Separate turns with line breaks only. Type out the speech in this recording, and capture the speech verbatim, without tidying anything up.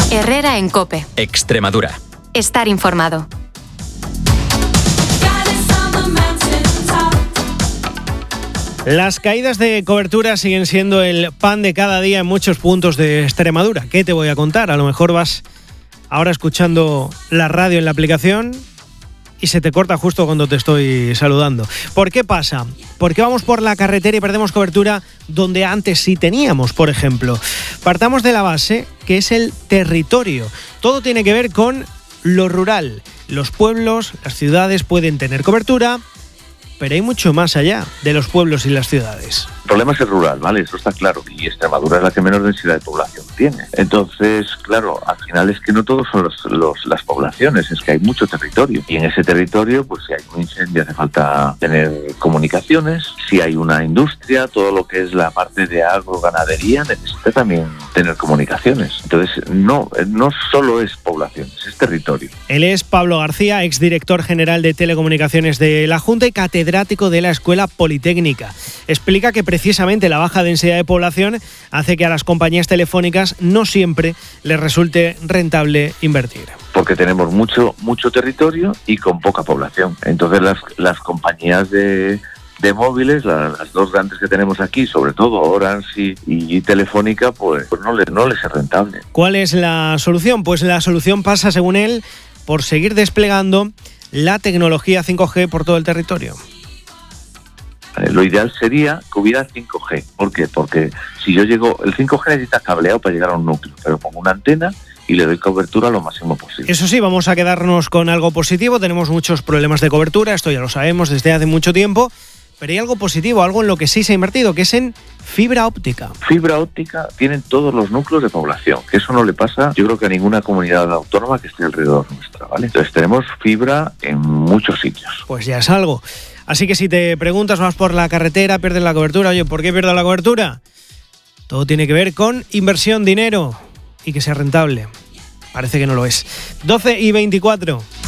Herrera en COPE.
Extremadura.
Estar informado.
Las caídas de cobertura siguen siendo el pan de cada día en muchos puntos de Extremadura. ¿Qué te voy a contar? A lo mejor vas ahora escuchando la radio en la aplicación y se te corta justo cuando te estoy saludando. ¿Por qué pasa? Porque vamos por la carretera y perdemos cobertura donde antes sí teníamos, por ejemplo. Partamos de la base, que es el territorio. Todo tiene que ver con lo rural. Los pueblos, las ciudades pueden tener cobertura, pero hay mucho más allá de los pueblos y las ciudades.
El problema es el rural, ¿vale? Eso está claro. Y Extremadura es la que menos densidad de población tiene. Entonces, claro, al final es que no todos son los, los, las poblaciones, es que hay mucho territorio. Y en ese territorio, pues si hay un incendio hace falta tener comunicaciones. Si hay una industria, todo lo que es la parte de agroganadería necesita también tener comunicaciones. Entonces, no, no solo es poblaciones, es territorio.
Él es Pablo García, exdirector general de Telecomunicaciones de la Junta y catedrático de la Escuela Politécnica. Explica que precisamente la baja densidad de población hace que a las compañías telefónicas no siempre les resulte rentable invertir.
Porque tenemos mucho, mucho territorio y con poca población. Entonces las, las compañías de, de móviles, las, las dos grandes que tenemos aquí, sobre todo Orange y, y Telefónica, pues, pues no, les, no les es rentable.
¿Cuál es la solución? Pues la solución pasa, según él, por seguir desplegando la tecnología cinco G por todo el territorio.
Lo ideal sería que hubiera cinco G. ¿Por qué? Porque si yo llego... El cinco G necesita cableado para llegar a un núcleo, pero pongo una antena y le doy cobertura lo máximo posible.
Eso sí, vamos a quedarnos con algo positivo. Tenemos muchos problemas de cobertura, esto ya lo sabemos desde hace mucho tiempo, pero hay algo positivo, algo en lo que sí se ha invertido, que es en fibra óptica.
Fibra óptica tienen todos los núcleos de población, que eso no le pasa, yo creo que a ninguna comunidad autónoma que esté alrededor nuestra, ¿vale? Entonces tenemos fibra en muchos sitios.
Pues ya es algo. Así que si te preguntas, vas por la carretera, pierdes la cobertura. Oye, ¿por qué pierdo la cobertura? Todo tiene que ver con inversión, dinero y que sea rentable. Parece que no lo es. doce y veinticuatro.